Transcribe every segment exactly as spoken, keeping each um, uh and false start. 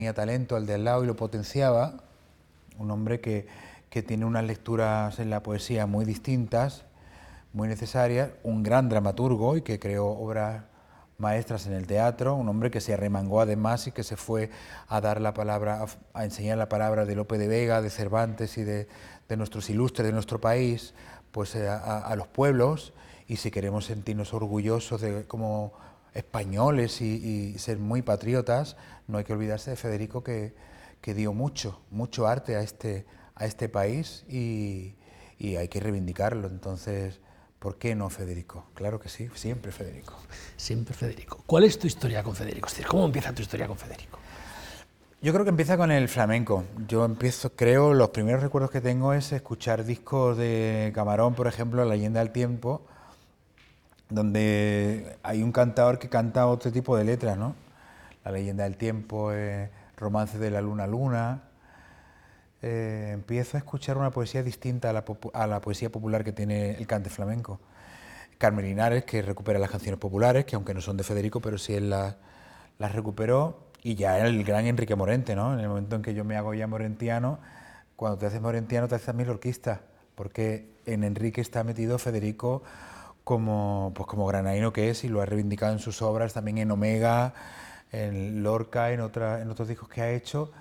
tenía talento al de al lado y lo potenciaba, un hombre que, que tiene unas lecturas en la poesía muy distintas, muy necesarias, un gran dramaturgo y que creó obras maestras en el teatro, un hombre que se arremangó además y que se fue a dar la palabra, a, a enseñar la palabra de Lope de Vega, de Cervantes y de, de nuestros ilustres de nuestro país, pues a, a, a los pueblos, y si queremos sentirnos orgullosos de como españoles y, y ser muy patriotas, no hay que olvidarse de Federico, que, que dio mucho, mucho arte a este, a este país y, y hay que reivindicarlo. Entonces, ¿por qué no Federico? Claro que sí, siempre Federico. Siempre Federico. ¿Cuál es tu historia con Federico? Es decir, ¿cómo empieza tu historia con Federico? Yo creo que empieza con el flamenco. Yo empiezo, creo, los primeros recuerdos que tengo es escuchar discos de Camarón, por ejemplo, La leyenda del tiempo, donde hay un cantador que canta otro tipo de letras, ¿no? La leyenda del tiempo, eh, Romance de la luna luna. Eh, empiezo a escuchar una poesía distinta a la, a la poesía popular que tiene el cante flamenco. Carmen Linares, que recupera las canciones populares, que aunque no son de Federico, pero sí él las, las recuperó, y ya el gran Enrique Morente, ¿no? En el momento en que yo me hago ya morentiano, cuando te haces morentiano te haces también orquista, porque en Enrique está metido Federico como, pues como granadino que es, y lo ha reivindicado en sus obras, también en Omega, en Lorca, en, otra, en otros discos que ha hecho.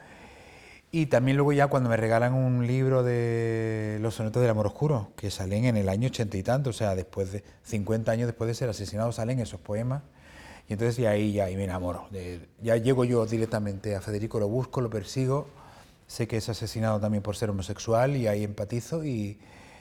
Y también luego ya cuando me regalan un libro de los sonetos del amor oscuro, que salen en el año ochenta y tanto, o sea, después de cincuenta años después de ser asesinado salen esos poemas. Y entonces ya ahí ya ahí me enamoro. De, ya llego yo directamente a Federico, lo busco, lo persigo, sé que es asesinado también por ser homosexual y ahí empatizo y,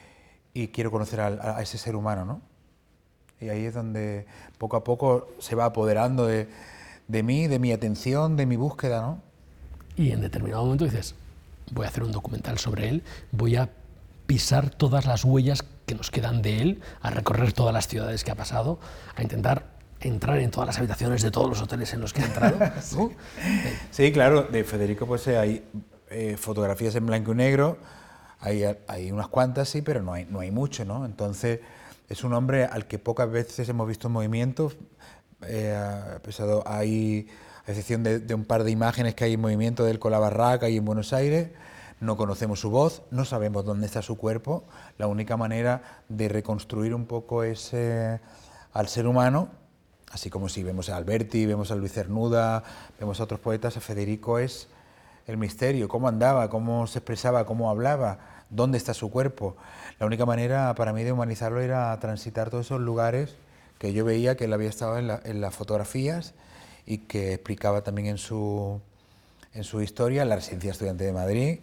y quiero conocer a, a ese ser humano, ¿no? Y ahí es donde poco a poco se va apoderando de, de mí, de mi atención, de mi búsqueda, ¿no? Y en determinado momento dices, voy a hacer un documental sobre él, voy a pisar todas las huellas que nos quedan de él, a recorrer todas las ciudades que ha pasado, a intentar entrar en todas las habitaciones de todos los hoteles en los que ha entrado, ¿no? Sí, claro, de Federico pues hay eh, fotografías en blanco y negro, hay, hay unas cuantas, sí, pero no hay, no hay mucho, ¿no? Entonces es un hombre al que pocas veces hemos visto en movimiento, eh, a pesar, hay, a excepción de, de un par de imágenes que hay en movimiento de él con la barraca y en Buenos Aires, no conocemos su voz, no sabemos dónde está su cuerpo, la única manera de reconstruir un poco ese, al ser humano, así como si vemos a Alberti, vemos a Luis Cernuda, vemos a otros poetas, a Federico es el misterio, cómo andaba, cómo se expresaba, cómo hablaba, dónde está su cuerpo. La única manera para mí de humanizarlo era transitar todos esos lugares que yo veía que él había estado en, la, en las fotografías y que explicaba también en su, en su historia, en la Residencia Estudiante de Madrid,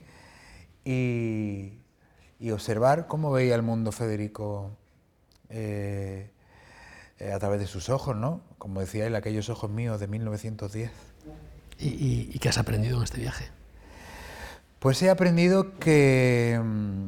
y, y observar cómo veía el mundo Federico eh, eh, a través de sus ojos, ¿no? Como decía él, aquellos ojos míos de mil novecientos diez. ¿Y, y, y qué has aprendido en este viaje? Pues he aprendido que,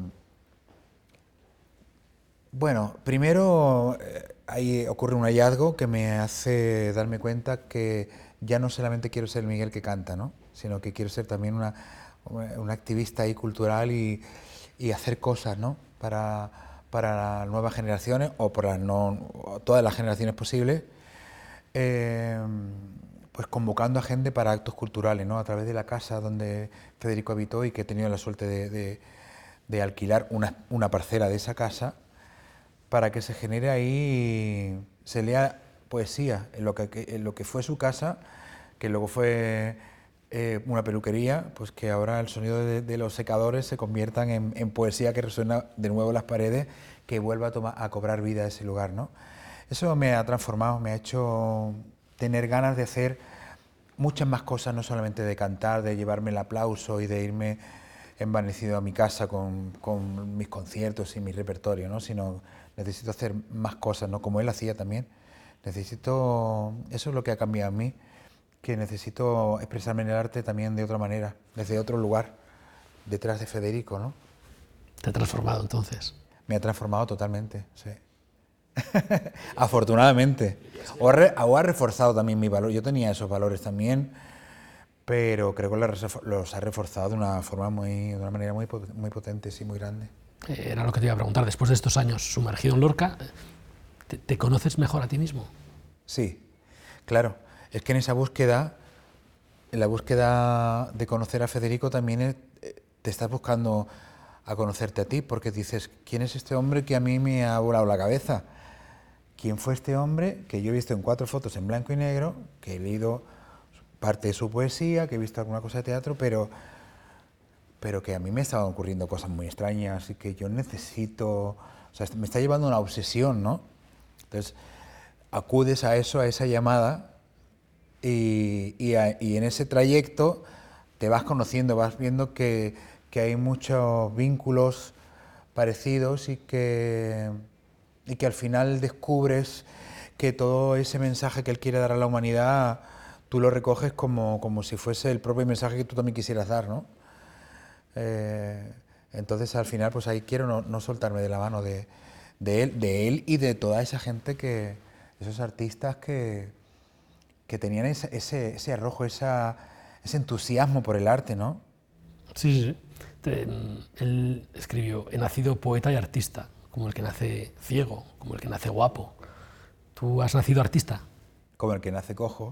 bueno, primero eh, ahí ocurre un hallazgo que me hace darme cuenta que ya no solamente quiero ser el Miguel que canta, ¿no? Sino que quiero ser también una, una activista ahí cultural y, y hacer cosas, ¿no? Para, para las nuevas generaciones o para no, todas las generaciones posibles. Eh, pues convocando a gente para actos culturales, ¿no? A través de la casa donde Federico habitó y que he tenido la suerte de, de, de alquilar una, una parcela de esa casa para que se genere ahí, se lea poesía en lo que, en lo que fue su casa, que luego fue eh, una peluquería, pues que ahora el sonido de, de los secadores se conviertan en, en poesía que resuena de nuevo en las paredes, que vuelva a, tomar, a cobrar vida a ese lugar, ¿no? Eso me ha transformado, me ha hecho tener ganas de hacer muchas más cosas, no solamente de cantar, de llevarme el aplauso y de irme envanecido a mi casa con, con mis conciertos y mi repertorio, ¿no? Sino necesito hacer más cosas, ¿no? Como él hacía también. Necesito, eso es lo que ha cambiado en mí, que necesito expresarme en el arte también de otra manera, desde otro lugar, detrás de Federico, ¿no? ¿Te ha transformado entonces? Me ha transformado totalmente, sí. Afortunadamente. O ha, re, o ha reforzado también mi valor. Yo tenía esos valores también, pero creo que los ha reforzado de una forma muy, de una manera muy, muy potente, sí, muy grande. Era lo que te iba a preguntar. Después de estos años sumergido en Lorca, ¿te, te conoces mejor a ti mismo? Sí, claro. Es que en esa búsqueda en la búsqueda de conocer a Federico también es, te estás buscando a conocerte a ti, porque dices, ¿quién es este hombre que a mí me ha volado la cabeza? ¿Quién fue este hombre que yo he visto en cuatro fotos en blanco y negro, que he leído parte de su poesía, que he visto alguna cosa de teatro, pero, pero que a mí me estaban ocurriendo cosas muy extrañas y que yo necesito... O sea, me está llevando a una obsesión, ¿no? Entonces, acudes a eso, a esa llamada, y, y, a, y en ese trayecto te vas conociendo, vas viendo que, que hay muchos vínculos parecidos y que, y que al final descubres que todo ese mensaje que él quiere dar a la humanidad, tú lo recoges como, como si fuese el propio mensaje que tú también quisieras dar, ¿no? Eh, entonces al final pues ahí quiero no, no soltarme de la mano de, de, él, de él y de toda esa gente, que esos artistas que, que tenían ese, ese, ese arrojo, esa, ese entusiasmo por el arte, ¿no? Sí, sí, sí. Te- él escribió, he nacido poeta y artista, como el que nace ciego, como el que nace guapo. ¿Tú has nacido artista? Como el que nace cojo,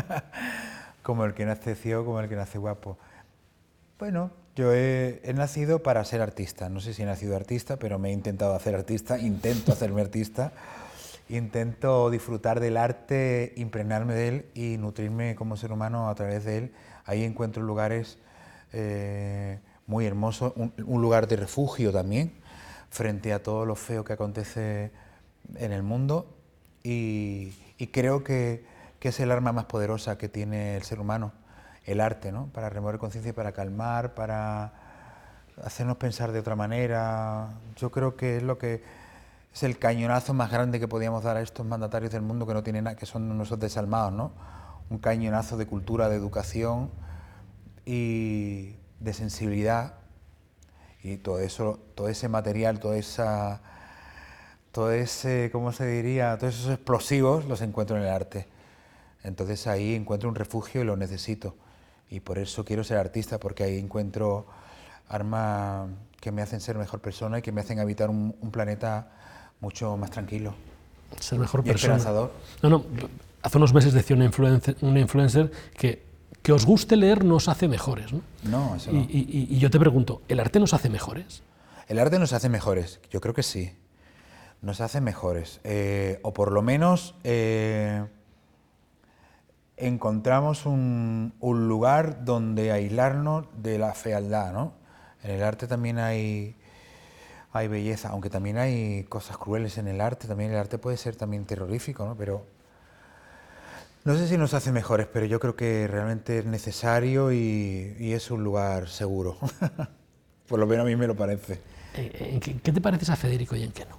como el que nace ciego, como el que nace guapo. Bueno, yo he, he nacido para ser artista. No sé si he nacido artista, pero me he intentado hacer artista, intento hacerme artista, intento disfrutar del arte, impregnarme de él y nutrirme como ser humano a través de él. Ahí encuentro lugares eh, muy hermosos, un, un lugar de refugio también, frente a todo lo feo que acontece en el mundo, y, y creo que, que es el arma más poderosa que tiene el ser humano, el arte, ¿no? Para remover conciencia y para calmar, para hacernos pensar de otra manera. Yo creo que es lo que es el cañonazo más grande que podíamos dar a estos mandatarios del mundo que no tienen nada, que son unos desalmados, ¿no? Un cañonazo de cultura, de educación y de sensibilidad, y todo eso, todo ese material, toda esa, todo ese, ¿cómo se diría? Todos esos explosivos los encuentro en el arte. Entonces ahí encuentro un refugio y lo necesito. Y por eso quiero ser artista, porque ahí encuentro armas que me hacen ser mejor persona y que me hacen habitar un, un planeta mucho más tranquilo Ser mejor y persona. esperanzador. No, no, hace unos meses decía una influencer, una influencer que que os guste leer nos hace mejores, ¿no? No, eso y, no. y, y yo te pregunto, ¿el arte nos hace mejores? El arte nos hace mejores, yo creo que sí. Nos hace mejores. Eh, o por lo menos eh, encontramos un, un lugar donde aislarnos de la fealdad, ¿no? En el arte también hay, hay belleza, aunque también hay cosas crueles en el arte. También el arte puede ser también terrorífico, ¿no? Pero no sé si nos hace mejores, pero yo creo que realmente es necesario y, y es un lugar seguro. Por lo menos a mí me lo parece. ¿En qué, qué te pareces a Federico y en qué no?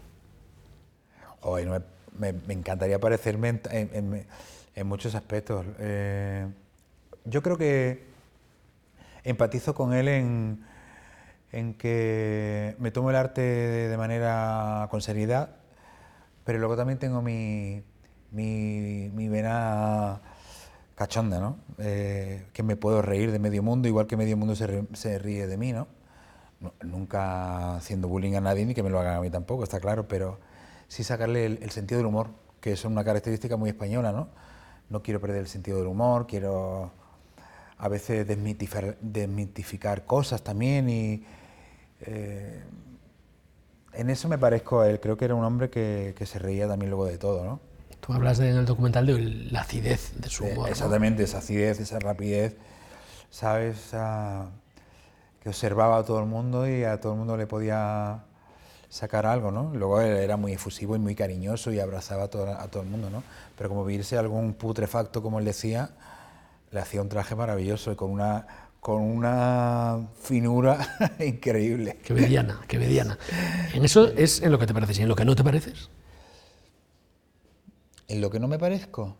Hoy no me, me, me encantaría parecerme en, en, en, en muchos aspectos. Eh, yo creo que empatizo con él en, en que me tomo el arte de, de manera con seriedad, pero luego también tengo mi, mi, mi vena cachonda, ¿no? Eh, que me puedo reír de medio mundo, igual que medio mundo se, re, se ríe de mí, ¿no? No, nunca haciendo bullying a nadie, ni que me lo hagan a mí tampoco, está claro, pero sí sacarle el, el sentido del humor, que es una característica muy española, ¿no? No quiero perder el sentido del humor, quiero a veces desmitificar, desmitificar cosas también, y eh, en eso me parezco a él. Creo que era un hombre que, que se reía también luego de todo, ¿no? Tú hablas de, en el documental de la acidez de su humor, eh, exactamente, ¿no? Esa acidez, esa rapidez, ¿sabes? Ah, que observaba a todo el mundo y a todo el mundo le podía sacar algo, ¿no? Luego él era muy efusivo y muy cariñoso y abrazaba a todo, a todo el mundo, ¿no? Pero como vivirse algún putrefacto, como él decía, le hacía un traje maravilloso y con una, con una finura increíble. Que bediana, que bediana. En eso es en lo que te pareces y en lo que no te pareces. ¿En lo que no me parezco?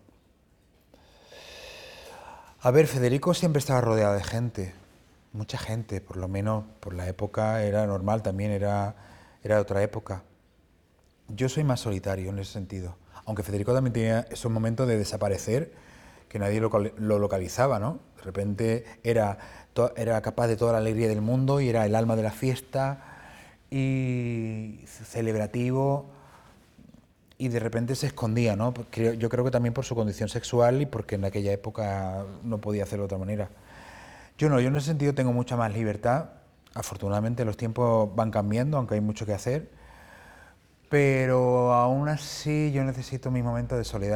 A ver, Federico siempre estaba rodeado de gente, mucha gente, por lo menos por la época era normal, también era, era de otra época. Yo soy más solitario en ese sentido, aunque Federico también tenía esos momentos de desaparecer, que nadie lo, lo localizaba, ¿no? De repente era, to, era capaz de toda la alegría del mundo y era el alma de la fiesta y celebrativo. y de repente se escondía, ¿no? Creo- Yo creo que también por su condición sexual y porque en aquella época no podía hacerlo de otra manera. Yo no, yo en ese sentido tengo mucha más libertad. Afortunadamente los tiempos van cambiando, aunque hay mucho que hacer, pero aún así yo necesito mi momento de soledad.